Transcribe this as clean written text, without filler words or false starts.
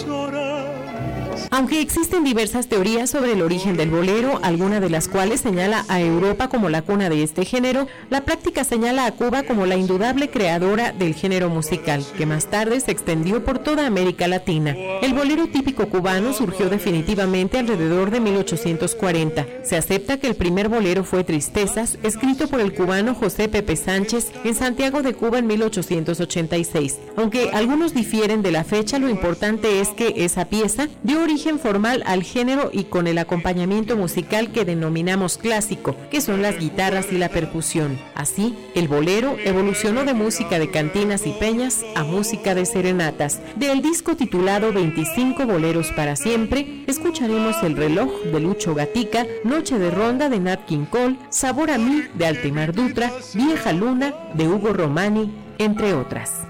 Aunque existen diversas teorías sobre el origen del bolero, alguna de las cuales señala a Europa como la cuna de este género, la práctica señala a Cuba como la indudable creadora del género musical, que más tarde se extendió por toda América Latina. El bolero típico cubano surgió definitivamente alrededor de 1840. Se acepta que el primer bolero fue Tristezas, escrito por el cubano José Pepe Sánchez en Santiago de Cuba en 1886. Aunque algunos difieren de la fecha, lo importante es que esa pieza dio origen formal al género y con el acompañamiento musical que denominamos clásico, que son las guitarras y la percusión. Así, el bolero evolucionó de música de cantinas y peñas a música de serenatas. Del disco titulado 25 boleros para siempre, escucharemos El reloj de Lucho Gatica, Noche de ronda de Nat King Cole, Sabor a mí de Altemar Dutra, Vieja luna de Hugo Romani, entre otras.